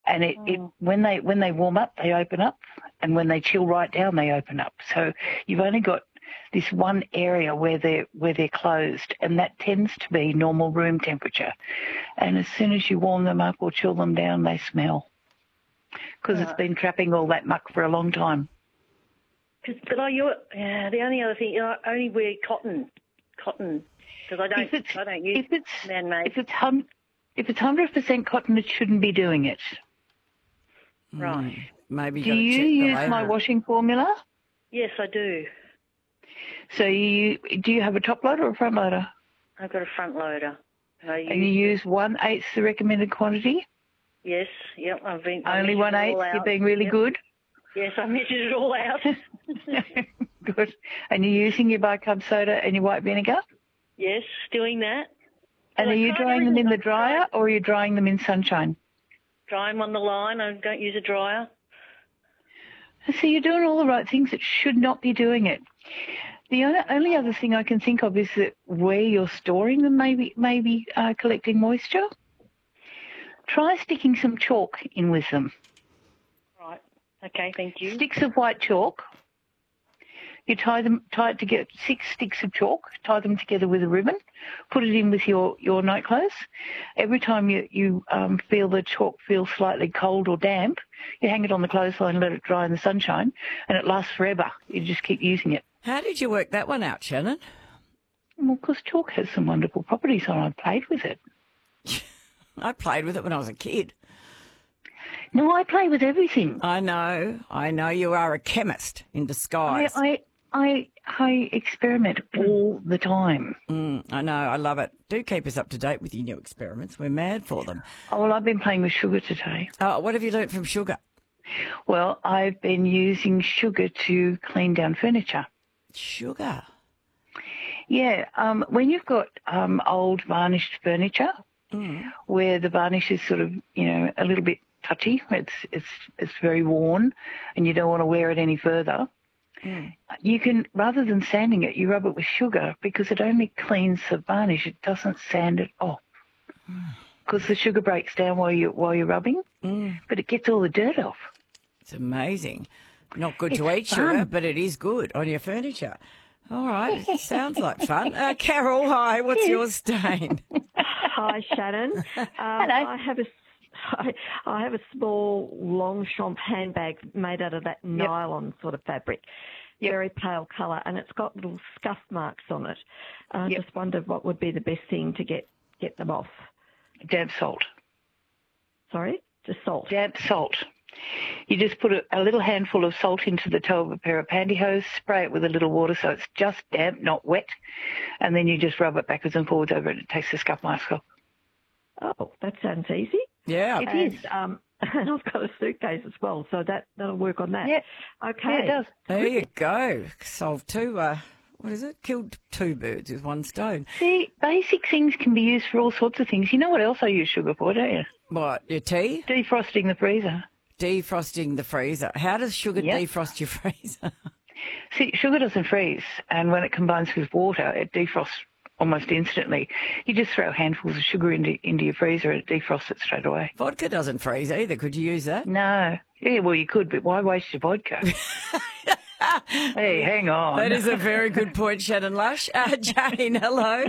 And it when they warm up, they open up, and when they chill right down, they open up. So you've only got this one area where they're closed, and that tends to be normal room temperature. And as soon as you warm them up or chill them down, they smell, because it's been trapping all that muck for a long time. But the only other thing, I only wear cotton, because I don't use man-made. If it's 100% cotton, it shouldn't be doing it. Right. Maybe do you use my washing formula? Yes, I do. So do you have a top loader or a front loader? I've got a front loader. And you use 1/8 the recommended quantity? Yes, yep. Only 1/8? You're being really good? Yes, I measured it all out. Good. And you're using your bicarb soda and your white vinegar? Yes, doing that. And are you drying them in the dryer or are you drying them in sunshine? Dry them on the line. I don't use a dryer. So you're doing all the right things that should not be doing it. The only other thing I can think of is that where you're storing them maybe collecting moisture. Try sticking some chalk in with them. Right. Okay, thank you. Sticks of white chalk. You tie it together, 6 sticks of chalk, tie them together with a ribbon, put it in with your night clothes. Every time you feel the chalk feel slightly cold or damp, you hang it on the clothesline and let it dry in the sunshine, and it lasts forever. You just keep using it. How did you work that one out, Shannon? Well, because chalk has some wonderful properties, and I played with it. I played with it when I was a kid. No, I play with everything. I know. You are a chemist in disguise. I experiment all the time. I know. I love it. Do keep us up to date with your new experiments. We're mad for them. Oh, well, I've been playing with sugar today. What have you learnt from sugar? Well, I've been using sugar to clean down furniture. Sugar? Yeah. When you've got old varnished furniture where the varnish is sort of, a little bit touchy, it's very worn and you don't want to wear it any further, you can, rather than sanding it, you rub it with sugar because it only cleans the varnish. It doesn't sand it off because the sugar breaks down while you're rubbing, but it gets all the dirt off. It's amazing. Not good to eat sugar, but it is good on your furniture. All right. Sounds like fun. Carol, hi. What's your stain? Hi, Shannon. Hello. I have a small Longchamp handbag made out of that nylon sort of fabric, very pale colour, and it's got little scuff marks on it. I just wondered what would be the best thing to get them off. Damp salt. Sorry? Just salt? Damp salt. You just put a little handful of salt into the toe of a pair of pantyhose, spray it with a little water so it's just damp, not wet, and then you just rub it backwards and forwards over it and it takes the scuff marks off. Oh, that sounds easy. Yeah. It is. And I've got a suitcase as well, so that'll work on that. Yeah. Okay. Yeah, it does. There you go. Solved killed 2 birds with 1 stone. See, basic things can be used for all sorts of things. You know what else I use sugar for, don't you? What, your tea? Defrosting the freezer. Defrosting the freezer. How does sugar defrost your freezer? See, sugar doesn't freeze, and when it combines with water, it defrosts almost instantly. You just throw handfuls of sugar into your freezer and it defrosts it straight away. Vodka doesn't freeze either. Could you use that? No. Yeah, well, you could, but why waste your vodka? Hey, hang on. That is a very good point, Shannon Lush. Jane, hello.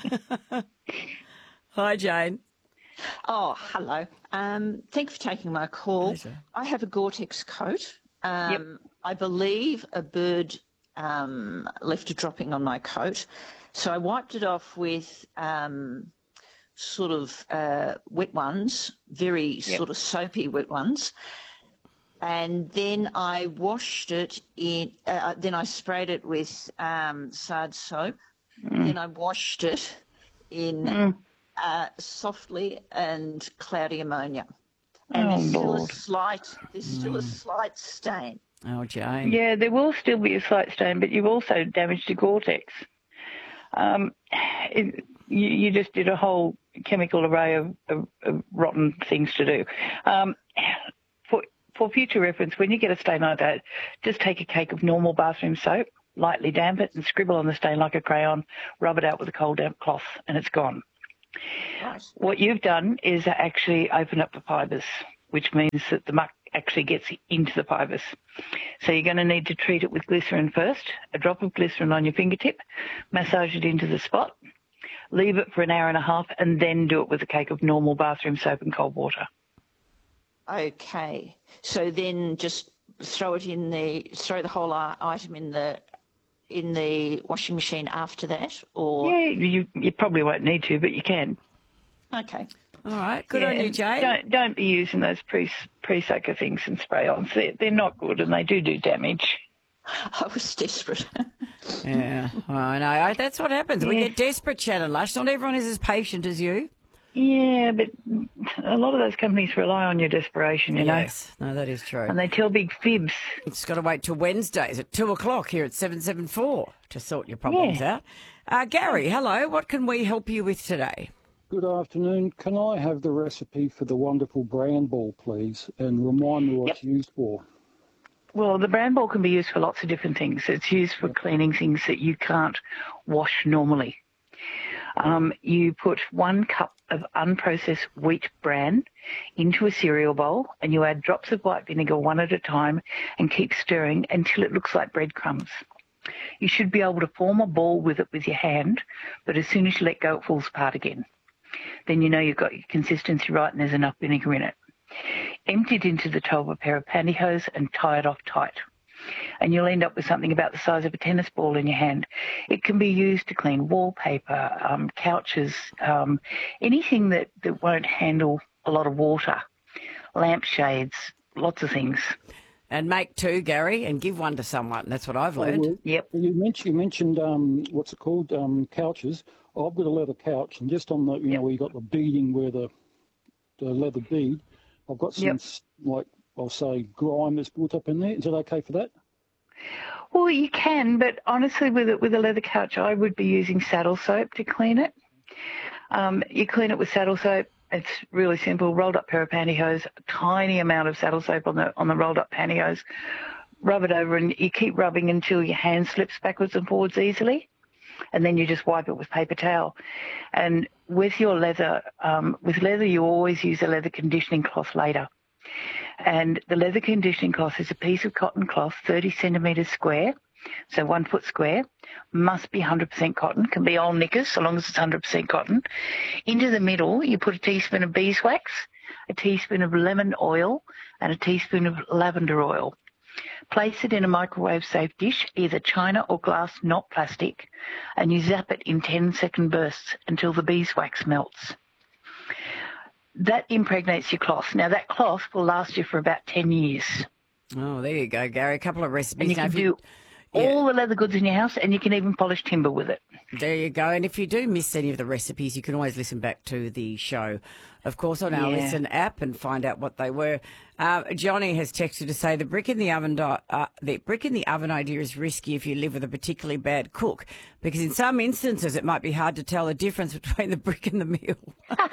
Hi, Jane. Oh, hello. Thanks for taking my call. Pleasure. I have a Gore-Tex coat. I believe a bird left a dropping on my coat. So I wiped it off with sort of wet ones, very sort of soapy wet ones. And then I washed it in, then I sprayed it with Sard soap. Then I washed it in softly and cloudy ammonia. And there's still a slight stain. Oh, Jane. Yeah, there will still be a slight stain, but you've also damaged your Gore-Tex. You just did a whole chemical array of rotten things to do. For future reference, when you get a stain like that, just take a cake of normal bathroom soap, lightly damp it and scribble on the stain like a crayon, rub it out with a cold damp cloth, and it's gone. Right. What you've done is actually open up the fibres. which means that the muck actually gets into the pipers. So you're going to need to treat it with glycerin first, a drop of glycerin on your fingertip, massage it into the spot, leave it for an hour and a half, and then do it with a cake of normal bathroom soap and cold water. Okay. So then just throw the whole item in the washing machine after that, or? Yeah, you probably won't need to, but you can. Okay. All right. Good on you, Jade. Don't be using those pre-soaker things and spray-ons. They're not good, and they do damage. I was desperate. Yeah, I know. That's what happens. We get desperate, Shannon Lush. Not everyone is as patient as you. Yeah, but a lot of those companies rely on your desperation, you know. Yes, no, that is true. And they tell big fibs. It's got to wait till Wednesdays at 2:00 here at 774 to sort your problems out. Gary, hello. What can we help you with today? Good afternoon. Can I have the recipe for the wonderful bran ball, please, and remind me what it's used for? Well, the bran ball can be used for lots of different things. It's used for cleaning things that you can't wash normally. You put 1 cup of unprocessed wheat bran into a cereal bowl, and you add drops of white vinegar one at a time and keep stirring until it looks like breadcrumbs. You should be able to form a ball with it with your hand, but as soon as you let go, it falls apart again. Then you know you've got your consistency right and there's enough vinegar in it. Empty it into the toe of a pair of pantyhose and tie it off tight. And you'll end up with something about the size of a tennis ball in your hand. It can be used to clean wallpaper, couches, anything that won't handle a lot of water, lampshades, lots of things. And make 2, Gary, and give 1 to someone. That's what I've learned. Well, yep. You mentioned what's it called? Couches. I've got a leather couch, and just on the, where you got the beading where the leather bead, I've got some, I'll say, grime that's built up in there. Is that okay for that? Well, you can, but honestly, with a leather couch, I would be using saddle soap to clean it. You clean it with saddle soap. It's really simple. Rolled up pair of pantyhose, a tiny amount of saddle soap on the rolled up pantyhose. Rub it over, and you keep rubbing until your hand slips backwards and forwards easily. And then you just wipe it with paper towel. And with your leather, you always use a leather conditioning cloth later. And the leather conditioning cloth is a piece of cotton cloth, 30 centimetres square, so 1 foot square, must be 100% cotton, can be old knickers so long as it's 100% cotton. Into the middle, you put a teaspoon of beeswax, a teaspoon of lemon oil, and a teaspoon of lavender oil. Place it in a microwave-safe dish, either china or glass, not plastic, and you zap it in 10-second bursts until the beeswax melts. That impregnates your cloth. Now, that cloth will last you for about 10 years. Oh, there you go, Gary. A couple of recipes. And you can do all the leather goods in your house, and you can even polish timber with it. There you go. And if you do miss any of the recipes, you can always listen back to the show, of course, on our Listen app and find out what they were. Johnny has texted to say the brick in the oven idea is risky if you live with a particularly bad cook, because in some instances it might be hard to tell the difference between the brick and the meal.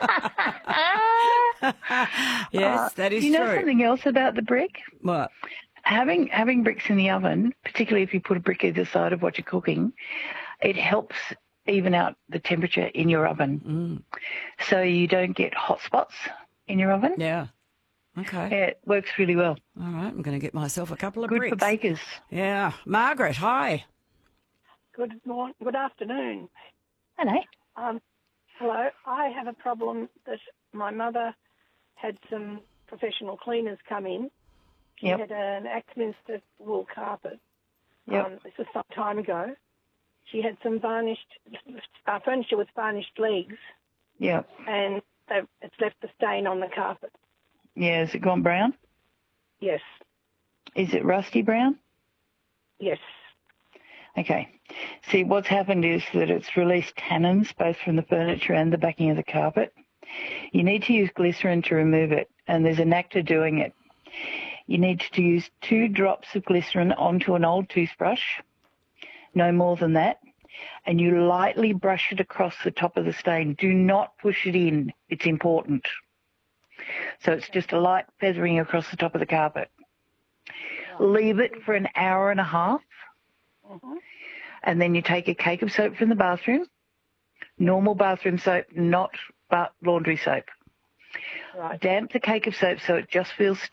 Yes, that is true. You know something else about the brick? What? Having bricks in the oven, particularly if you put a brick either side of what you're cooking, it helps even out the temperature in your oven. So you don't get hot spots in your oven. Yeah. Okay. Yeah, it works really well. All right, I'm going to get myself a couple of Good bricks. for bakers. Yeah. Margaret, hi. Good morning. Good afternoon. Hello. Hello. I have a problem that my mother had some professional cleaners come in. She had an Axminster wool carpet. This was some time ago. She had some varnished furniture with varnished legs. Yep. And it's left a stain on the carpet. Yeah, has it gone brown? Yes. Is it rusty brown? Yes. Okay. See, what's happened is that it's released tannins both from the furniture and the backing of the carpet. You need to use glycerin to remove it, and there's a knack to doing it. You need to use 2 drops of glycerin onto an old toothbrush, no more than that, and you lightly brush it across the top of the stain. Do not push it in. It's important. So it's just a light feathering across the top of the carpet. Leave it for an hour and a half, and then you take a cake of soap from the bathroom, normal bathroom soap, not laundry soap. damp the cake of soap so it just feels